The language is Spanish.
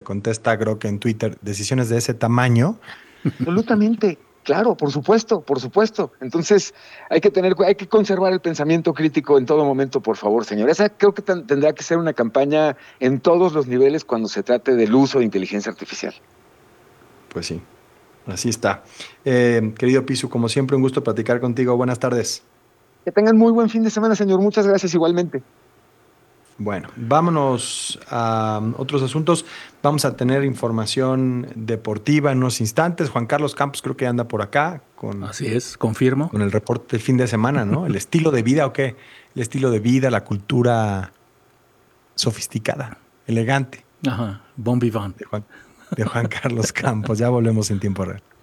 contesta Grok en Twitter, decisiones de ese tamaño. Absolutamente. Claro, por supuesto, por supuesto. Entonces, hay que conservar el pensamiento crítico en todo momento, por favor, señor. Esa creo que tendrá que ser una campaña en todos los niveles cuando se trate del uso de inteligencia artificial. Pues sí, así está. Querido Pisu, como siempre, un gusto platicar contigo. Buenas tardes. Que tengan muy buen fin de semana, señor. Muchas gracias igualmente. Bueno, vámonos a otros asuntos. Vamos a tener información deportiva en unos instantes. Juan Carlos Campos creo que anda por acá Así es, confirmo. con el reporte del fin de semana, ¿no? El estilo de vida, ¿o qué? El estilo de vida, la cultura sofisticada, elegante Ajá, bon vivant. de Juan Carlos Campos. Ya volvemos en tiempo real.